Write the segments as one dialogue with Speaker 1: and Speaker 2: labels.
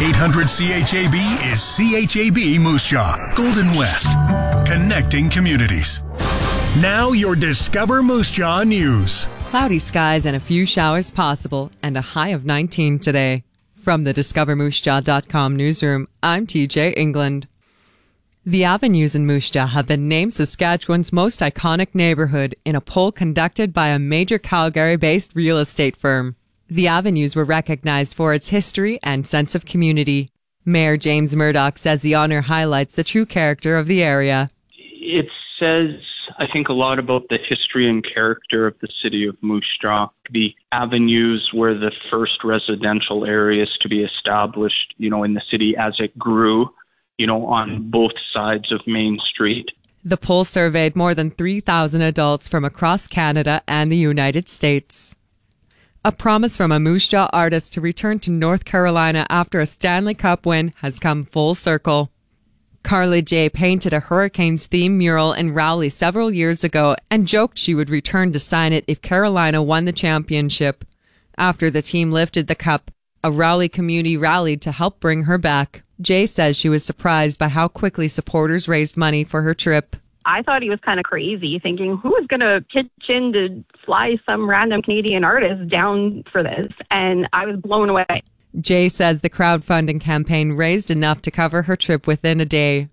Speaker 1: 800 CHAB is CHAB Moose Jaw, Golden West, connecting communities. Now your Discover Moose Jaw news.
Speaker 2: Cloudy skies and a few showers possible, and a high of 19 today. From the DiscoverMooseJaw.com newsroom, I'm TJ England. The avenues in Moose Jaw have been named Saskatchewan's most iconic neighborhood in a poll conducted by a major Calgary-based real estate firm. The avenues were recognized for its history and sense of community. Mayor James Murdoch says the honor highlights the true character of the area.
Speaker 3: It says, I think, a lot about the history and character of the city of Moose Jaw. The avenues were the first residential areas to be established, in the city as it grew, on both sides of Main Street.
Speaker 2: The poll surveyed more than 3,000 adults from across Canada and the United States. A promise from a Moose Jaw artist to return to North Carolina after a Stanley Cup win has come full circle. Carly J. painted a Hurricanes-themed mural in Rowley several years ago and joked she would return to sign it if Carolina won the championship. After the team lifted the cup, a Rowley community rallied to help bring her back. J says she was surprised by how quickly supporters raised money for her trip.
Speaker 4: I thought he was kind of crazy, thinking, who is going to pitch in to fly some random Canadian artist down for this? And I was blown away.
Speaker 2: Jay says the crowdfunding campaign raised enough to cover her trip within a day.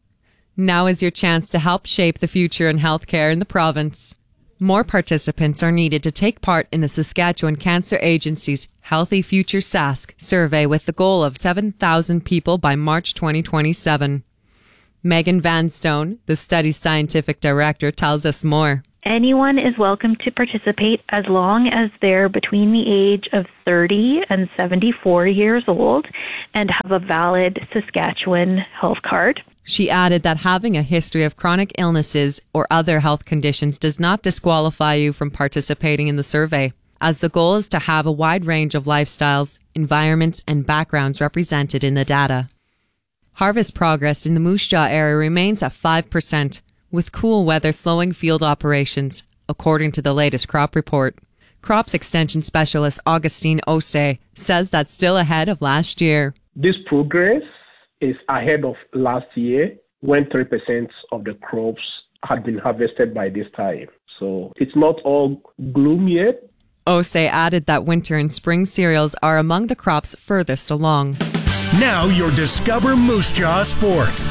Speaker 2: Now is your chance to help shape the future in healthcare in the province. More participants are needed to take part in the Saskatchewan Cancer Agency's Healthy Future Sask survey with the goal of 7,000 people by March 2027. Megan Vanstone, the study's scientific director, tells us more.
Speaker 5: Anyone is welcome to participate as long as they're between the age of 30 and 74 years old and have a valid Saskatchewan health card.
Speaker 2: She added that having a history of chronic illnesses or other health conditions does not disqualify you from participating in the survey, as the goal is to have a wide range of lifestyles, environments, and backgrounds represented in the data. Harvest progress in the Moose Jaw area remains at 5%, with cool weather slowing field operations, according to the latest crop report. Crops Extension Specialist Augustine Osei says that's still ahead of last year.
Speaker 6: This progress is ahead of last year, when 3% of the crops had been harvested by this time. So it's not all gloom yet.
Speaker 2: Osei added that winter and spring cereals are among the crops furthest along.
Speaker 1: Now your Discover Moose Jaw Sports.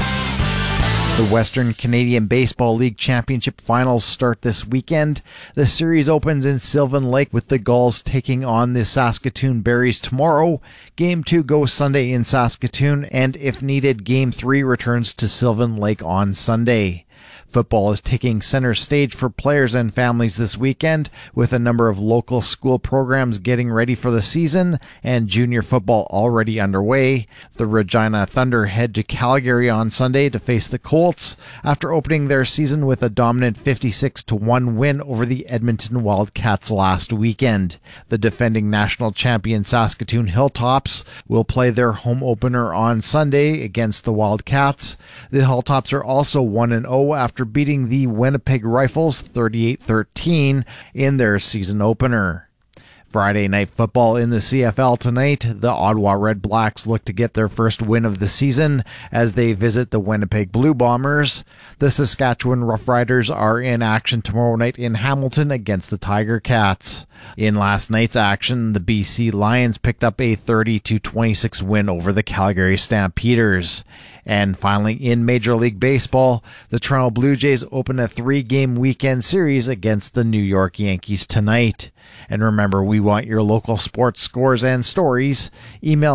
Speaker 7: The Western Canadian Baseball League Championship Finals start this weekend. The series opens in Sylvan Lake with the Gulls taking on the Saskatoon Berries tomorrow. Game 2 goes Sunday in Saskatoon, and if needed, Game 3 returns to Sylvan Lake on Sunday. Football is taking center stage for players and families this weekend, with a number of local school programs getting ready for the season and junior football already underway. The Regina Thunder head to Calgary on Sunday to face the Colts after opening their season with a dominant 56-1 win over the Edmonton Wildcats last weekend. The defending national champion Saskatoon Hilltops will play their home opener on Sunday against the Wildcats. The Hilltops are also 1-0 after beating the Winnipeg Rifles 38-13 in their season opener. Friday night football in the CFL tonight. The Ottawa Red Blacks look to get their first win of the season as they visit the Winnipeg Blue Bombers. The Saskatchewan Roughriders are in action tomorrow night in Hamilton against the Tiger Cats. In last night's action, the BC Lions picked up a 30-26 win over the Calgary Stampeders. And finally, in Major League Baseball, the Toronto Blue Jays open a 3-game weekend series against the New York Yankees tonight. And remember, we want your local sports scores and stories. Email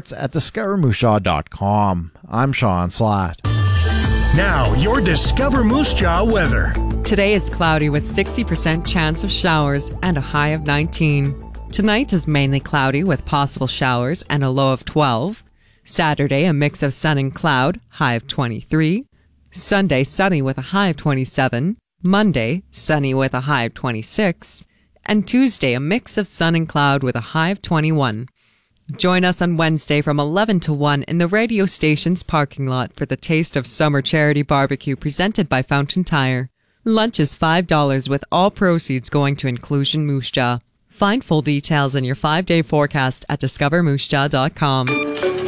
Speaker 7: sports@discovermoosejawcom. I'm Sean Slatt.
Speaker 1: Now, your Discover Moose Jaw weather.
Speaker 2: Today is cloudy with 60% chance of showers and a high of 19. Tonight is mainly cloudy with possible showers and a low of 12. Saturday, a mix of sun and cloud, high of 23. Sunday, sunny with a high of 27. Monday, sunny with a high of 26. And Tuesday, a mix of sun and cloud with a high of 21. Join us on Wednesday from 11 to 1 in the radio station's parking lot for the Taste of Summer Charity Barbecue presented by Fountain Tire. Lunch is $5 with all proceeds going to Inclusion Moose Jaw. Find full details in your 5-day forecast at discovermoosejaw.com.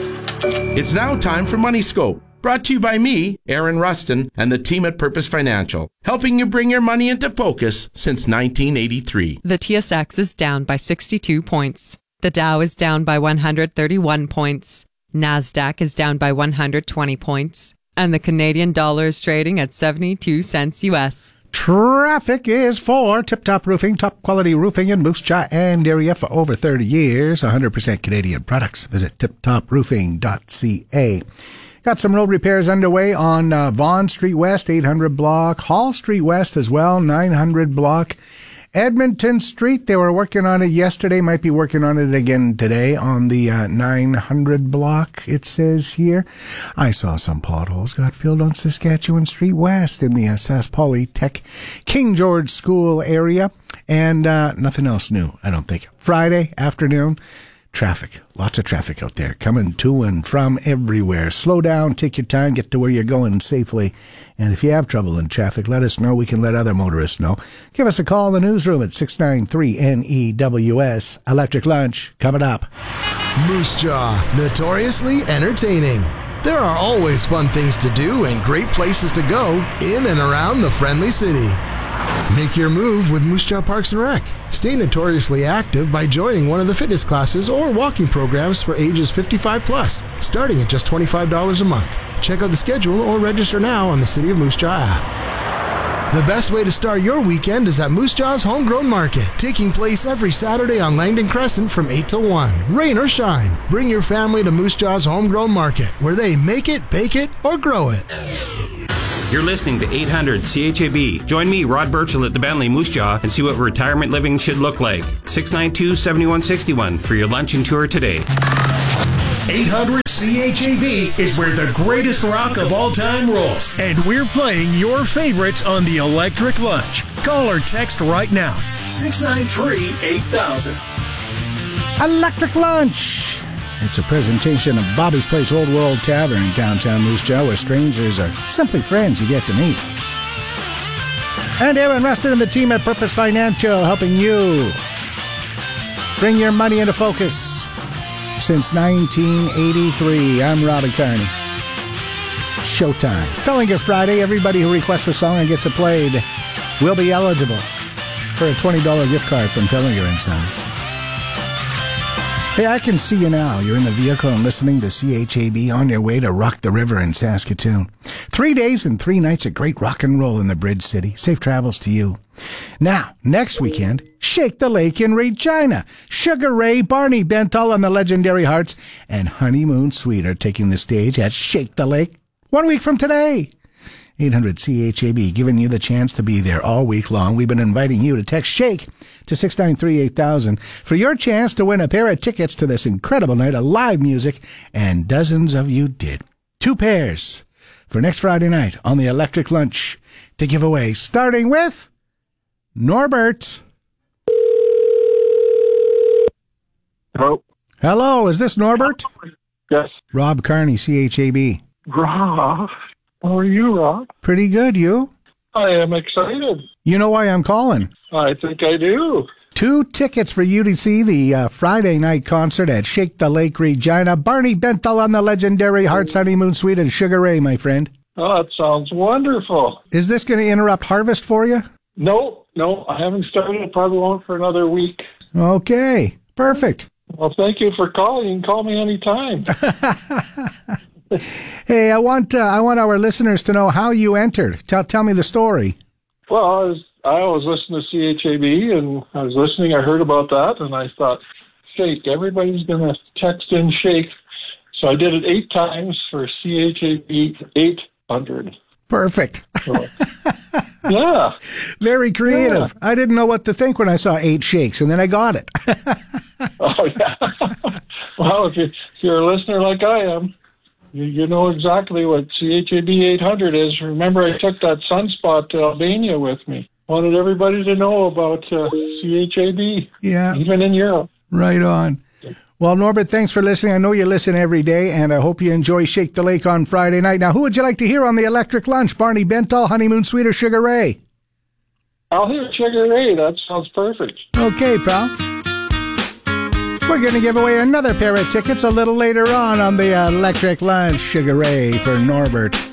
Speaker 8: It's now time for Money Scope, brought to you by me, Aaron Rustin, and the team at Purpose Financial, helping you bring your money into focus since 1983.
Speaker 2: The TSX is down by 62 points. The Dow is down by 131 points. NASDAQ is down by 120 points. And the Canadian dollar is trading at 72 cents US.
Speaker 9: Traffic is for Tip Top Roofing, top quality roofing in Moose Jaw and area for over 30 years. 100% Canadian products. Visit tiptoproofing.ca. Got some road repairs underway on Vaughan Street West, 800 block. Hall Street West as well, 900 block. Edmonton Street, they were working on it yesterday, might be working on it again today on the 900 block, it says here. I saw some potholes got filled on Saskatchewan Street West in the Sask Polytech King George School area, and nothing else new, I don't think. Friday afternoon, traffic, lots of traffic out there, coming to and from everywhere. Slow down, take your time, get to where you're going safely. And if you have trouble in traffic, let us know. We can let other motorists know. Give us a call in the newsroom at 693-NEWS. Electric Lunch, coming up.
Speaker 10: Moose Jaw, notoriously entertaining. There are always fun things to do and great places to go in and around the friendly city. Make your move with Moose Jaw Parks and Rec. Stay notoriously active by joining one of the fitness classes or walking programs for ages 55 plus, starting at just $25 a month. Check out the schedule or register now on the City of Moose Jaw app. The best way to start your weekend is at Moose Jaw's Homegrown Market, taking place every Saturday on Langdon Crescent from 8 till 1. Rain or shine, bring your family to Moose Jaw's Homegrown Market, where they make it, bake it, or grow it.
Speaker 11: You're listening to 800 CHAB. Join me, Rod Burchell, at the Bentley Moose Jaw and see what retirement living should look like. 692-7161 for your lunch and tour today.
Speaker 1: 800 CHAB is where the greatest rock of all time rolls. And we're playing your favorites on the Electric Lunch. Call or text right now. 693-8000.
Speaker 9: Electric Lunch. It's a presentation of Bobby's Place Old World Tavern in downtown Moose Jaw, where strangers are simply friends you get to meet. And Aaron Rustin and the team at Purpose Financial helping you bring your money into focus since 1983. I'm Robbie Carney. Showtime. Fellinger Friday. Everybody who requests a song and gets it played will be eligible for a $20 gift card from Fellinger & Sons. Hey, I can see you now. You're in the vehicle and listening to CHAB on your way to Rock the River in Saskatoon. 3 days and 3 nights of great rock and roll in the Bridge City. Safe travels to you. Now, next weekend, Shake the Lake in Regina. Sugar Ray, Barney Bentall and the Legendary Hearts, and Honeymoon Suite are taking the stage at Shake the Lake 1 week from today. 800 CHAB, giving you the chance to be there all week long. We've been inviting you to text SHAKE to 693-8000 for your chance to win a pair of tickets to this incredible night of live music, and dozens of you did. 2 pairs for next Friday night on the Electric Lunch to give away, starting with Norbert.
Speaker 12: Hello.
Speaker 9: Hello, is this Norbert?
Speaker 12: Yes.
Speaker 9: Rob Carney, CHAB.
Speaker 12: Rob. How are you, Rob?
Speaker 9: Pretty good, you?
Speaker 12: I am excited.
Speaker 9: You know why I'm calling?
Speaker 12: I think I do.
Speaker 9: 2 tickets for you to see the Friday night concert at Shake the Lake Regina. Barney Bentall on the Legendary Hearts, Honeymoon Suite, and Sugar Ray, my friend.
Speaker 12: Oh, that sounds wonderful.
Speaker 9: Is this going to interrupt harvest for you?
Speaker 12: No, I haven't started. I probably won't for another week.
Speaker 9: Okay, perfect.
Speaker 12: Well, thank you for calling. You can call me anytime.
Speaker 9: Hey, I want our listeners to know how you entered. Tell me the story.
Speaker 12: Well, I always listen to CHAB, and I was listening. I heard about that, and I thought, Shake. Everybody's going to text in Shake. So I did it 8 times for CHAB 800.
Speaker 9: Perfect.
Speaker 12: So, yeah.
Speaker 9: Very creative. Yeah. I didn't know what to think when I saw 8 shakes, and then I got it.
Speaker 12: Oh, yeah. Well, if you're a listener like I am, you know exactly what CHAB 800 is. Remember, I took that sunspot to Albania with me. Wanted everybody to know about CHAB, even in Europe.
Speaker 9: Right on. Well, Norbert, thanks for listening. I know you listen every day, and I hope you enjoy Shake the Lake on Friday night. Now, who would you like to hear on the Electric Lunch? Barney Bentall, Honeymoon Suite, or Sugar Ray?
Speaker 12: I'll hear Sugar Ray. That sounds perfect.
Speaker 9: Okay, pal. We're going to give away another pair of tickets a little later on the Electric Lunch. Sugar Ray for Norbert.